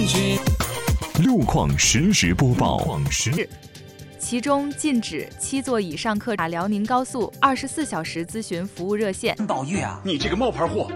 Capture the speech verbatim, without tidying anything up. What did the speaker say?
路况实时播报。 其中禁止七座以上客。辽宁高速二十四小时咨询服务热线。 宝玉啊， 你这个冒牌货，